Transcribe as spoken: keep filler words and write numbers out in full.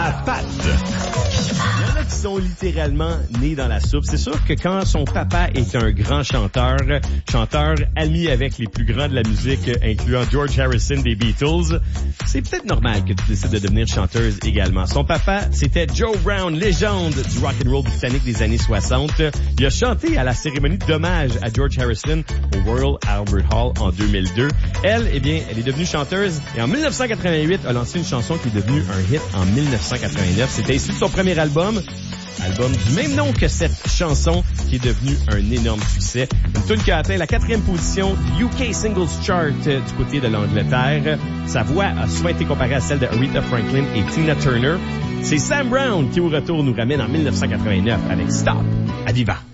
à pattes. Il y en a qui sont littéralement nés dans la soupe. C'est sûr que quand son papa est un grand chanteur, chanteur ami avec les plus grands de la musique, incluant George Harrison des Beatles, c'est peut-être normal que tu décides de devenir chanteuse également. Son papa, c'était Joe Brown, légende du rock and roll britannique des années soixante. Il a chanté à la cérémonie d'hommage à George Harrison au Royal Albert Hall en deux mille deux. Elle, eh bien, elle est devenue chanteuse et en dix-neuf cent quatre-vingt-huit a lancé une chanson qui est devenue un hit en dix-neuf cent quatre-vingt-neuf. C'était issu de son premier album, album du même nom que cette chanson qui est devenue un énorme succès. Une tune qui a atteint la quatrième position du U K Singles Chart euh, du côté de l'Angleterre. Sa voix a souvent été comparée à celle de Aretha Franklin et Tina Turner. C'est Sam Brown qui, au retour, nous ramène en dix-neuf cent quatre-vingt-neuf avec Stop à Viva.